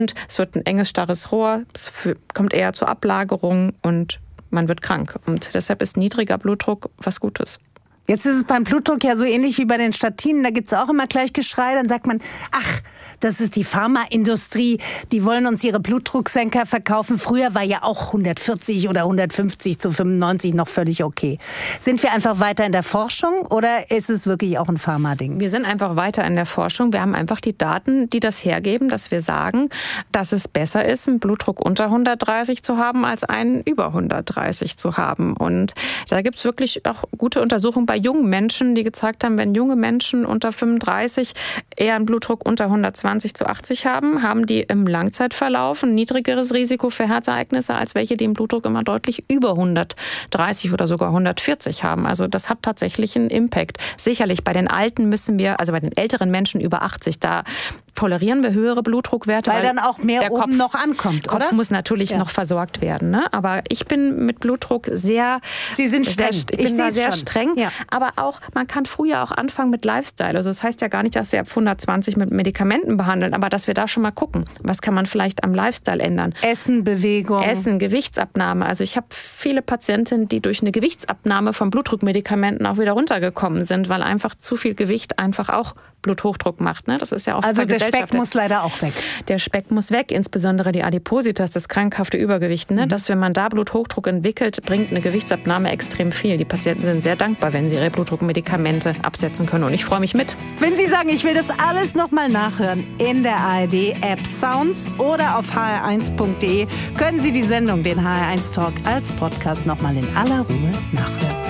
Es wird ein enges, starres Rohr, es kommt eher zur Ablagerung und man wird krank. Und deshalb ist niedriger Blutdruck was Gutes. Jetzt ist es beim Blutdruck ja so ähnlich wie bei den Statinen. Da gibt es auch immer gleich Geschrei. Dann sagt man, ach, das ist die Pharmaindustrie. Die wollen uns ihre Blutdrucksenker verkaufen. Früher war ja auch 140 oder 150 zu 95 noch völlig okay. Sind wir einfach weiter in der Forschung oder ist es wirklich auch ein Pharma-Ding? Wir sind einfach weiter in der Forschung. Wir haben einfach die Daten, die das hergeben, dass wir sagen, dass es besser ist, einen Blutdruck unter 130 zu haben, als einen über 130 zu haben. Und da gibt es wirklich auch gute Untersuchungen bei jungen Menschen, die gezeigt haben, wenn junge Menschen unter 35 eher einen Blutdruck unter 120 zu 80 haben, haben die im Langzeitverlauf ein niedrigeres Risiko für Herzereignisse, als welche, die einen Blutdruck immer deutlich über 130 oder sogar 140 haben. Also das hat tatsächlich einen Impact. Sicherlich bei den Alten müssen wir, also bei den älteren Menschen über 80, da tolerieren wir höhere Blutdruckwerte. Weil dann auch mehr oben noch ankommt, oder? Der Kopf muss natürlich noch versorgt werden. Ne? Aber ich bin mit Blutdruck Sie sind streng. Ich bin da sehr streng. Ja. Aber auch, man kann früher auch anfangen mit Lifestyle. Also das heißt ja gar nicht, dass wir ab 120 mit Medikamenten behandeln, aber dass wir da schon mal gucken, was kann man vielleicht am Lifestyle ändern. Essen, Bewegung. Essen, Gewichtsabnahme. Also ich habe viele Patientinnen, die durch eine Gewichtsabnahme von Blutdruckmedikamenten auch wieder runtergekommen sind, weil einfach zu viel Gewicht einfach auch Bluthochdruck macht. Ne? Das ist ja auch also der Speck muss leider auch weg. Der Speck muss weg, insbesondere die Adipositas, das krankhafte Übergewicht. Ne? Dass, wenn man da Bluthochdruck entwickelt, bringt eine Gewichtsabnahme extrem viel. Die Patienten sind sehr dankbar, wenn sie ihre Blutdruckmedikamente absetzen können. Und ich freue mich mit. Wenn Sie sagen, ich will das alles nochmal nachhören in der ARD-App Sounds oder auf hr1.de, können Sie die Sendung, den HR1 Talk, als Podcast nochmal in aller Ruhe nachhören.